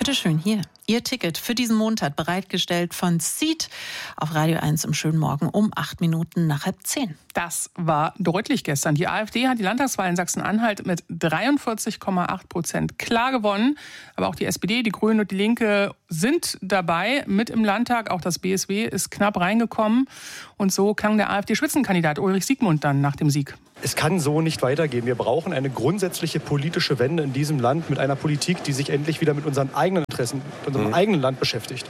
Bitte schön, hier. Ihr Ticket für diesen Montag bereitgestellt von Seat auf Radio 1 im schönen Morgen um 8 Minuten nach 9:30. Das war deutlich gestern. Die AfD hat die Landtagswahl in Sachsen-Anhalt mit 43,8% klar gewonnen. Aber auch die SPD, die Grünen und die Linke sind dabei mit im Landtag. Auch das BSW ist knapp reingekommen. Und so klang der AfD-Spitzenkandidat Ulrich Siegmund dann nach dem Sieg. Es kann so nicht weitergehen. Wir brauchen eine grundsätzliche politische Wende in diesem Land mit einer Politik, die sich endlich wieder mit unseren eigenen Interessen, mit unserem eigenen Land beschäftigt.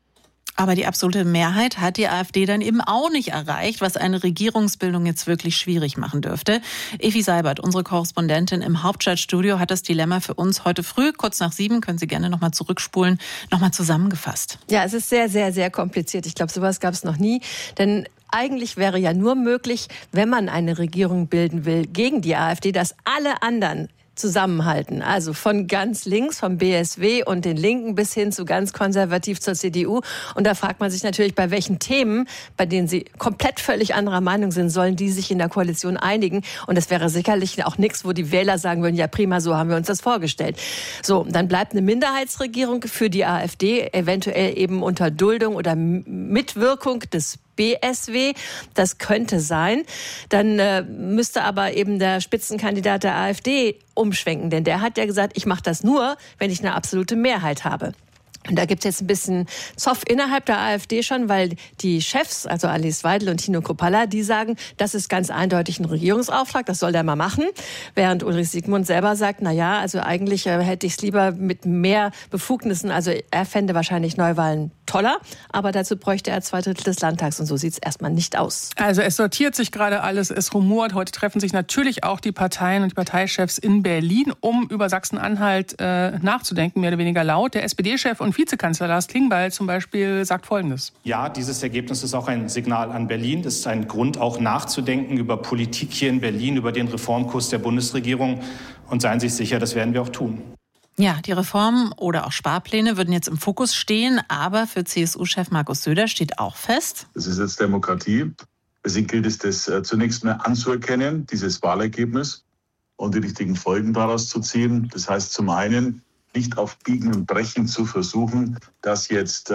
Aber die absolute Mehrheit hat die AfD dann eben auch nicht erreicht, was eine Regierungsbildung jetzt wirklich schwierig machen dürfte. Evi Seibert, unsere Korrespondentin im Hauptstadtstudio, hat das Dilemma für uns heute früh, kurz nach 7, können Sie gerne nochmal zurückspulen, nochmal zusammengefasst. Ja, es ist sehr, sehr, sehr kompliziert. Ich glaube, sowas gab es noch nie, denn eigentlich wäre ja nur möglich, wenn man eine Regierung bilden will gegen die AfD, dass alle anderen zusammenhalten. Also von ganz links, vom BSW und den Linken bis hin zu ganz konservativ zur CDU. Und da fragt man sich natürlich, bei welchen Themen, bei denen sie komplett völlig anderer Meinung sind, sollen die sich in der Koalition einigen. Und das wäre sicherlich auch nichts, wo die Wähler sagen würden, ja prima, so haben wir uns das vorgestellt. So, dann bleibt eine Minderheitsregierung für die AfD, eventuell eben unter Duldung oder Mitwirkung des BSW, das könnte sein. Dann müsste aber eben der Spitzenkandidat der AfD umschwenken, denn der hat ja gesagt, ich mache das nur, wenn ich eine absolute Mehrheit habe. Und da gibt's jetzt ein bisschen Zoff innerhalb der AfD schon, weil die Chefs, also Alice Weidel und Tino Kruppalla, die sagen, das ist ganz eindeutig ein Regierungsauftrag, das soll der mal machen. Während Ulrich Siegmund selber sagt, na ja, also eigentlich hätte ich es lieber mit mehr Befugnissen, also er fände wahrscheinlich Neuwahlen toller, aber dazu bräuchte er 2/3 des Landtags und so sieht's erstmal nicht aus. Also es sortiert sich gerade alles, es rumort. Heute treffen sich natürlich auch die Parteien und die Parteichefs in Berlin, um über Sachsen-Anhalt nachzudenken, mehr oder weniger laut. Der SPD-Chef und Vizekanzler Lars Klingbeil zum Beispiel sagt Folgendes. Ja, dieses Ergebnis ist auch ein Signal an Berlin. Das ist ein Grund, auch nachzudenken über Politik hier in Berlin, über den Reformkurs der Bundesregierung. Und seien Sie sich sicher, das werden wir auch tun. Ja, die Reformen oder auch Sparpläne würden jetzt im Fokus stehen, aber für CSU-Chef Markus Söder steht auch fest: Das ist jetzt Demokratie. Deswegen gilt es, das zunächst mal anzuerkennen, dieses Wahlergebnis, und die richtigen Folgen daraus zu ziehen. Das heißt zum einen, nicht auf Biegen und Brechen zu versuchen, dass jetzt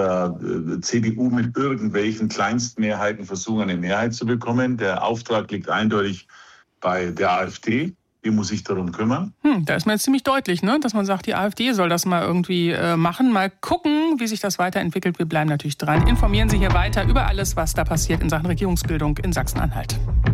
CDU mit irgendwelchen Kleinstmehrheiten versuchen, eine Mehrheit zu bekommen. Der Auftrag liegt eindeutig bei der AfD. Die muss sich darum kümmern. Da ist man jetzt ziemlich deutlich, ne? Dass man sagt, die AfD soll das mal irgendwie machen. Mal gucken, wie sich das weiterentwickelt. Wir bleiben natürlich dran. Informieren Sie hier weiter über alles, was da passiert in Sachen Regierungsbildung in Sachsen-Anhalt.